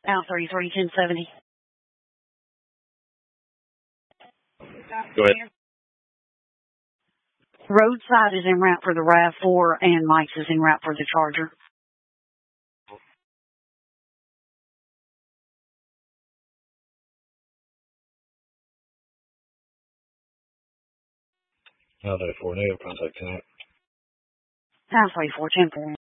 Out 33, 1070. Go ahead. Roadside is en route for the RAV4, and Mike's is en route for the Charger. I'll do 4 negative, contact 10. House 34, 10-4.